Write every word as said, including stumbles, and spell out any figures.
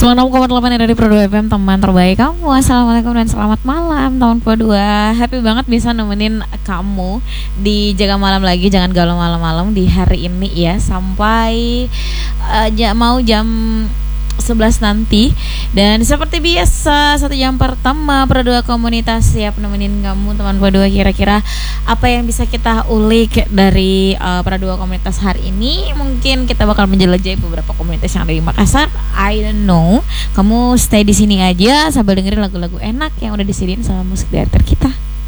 sembilan puluh enam koma delapan dari Pro dua F M, teman terbaik kamu. Assalamualaikum dan selamat malam teman Pro dua. Happy banget bisa nemenin kamu di Jaga Malam lagi. Jangan galau malam-malam di hari ini ya, sampai uh, ja, mau jam sebelas nanti. Dan seperti biasa, satu jam pertama Pro dua Komunitas siap nemenin kamu teman Pro dua. Kira-kira apa yang bisa kita ulik dari uh, Pro dua Komunitas hari ini? Mungkin kita bakal menjelajahi beberapa komunitas yang ada di Makassar. I don't know. Kamu stay di sini aja sambil dengerin lagu-lagu enak yang udah disediain sama musik director kita.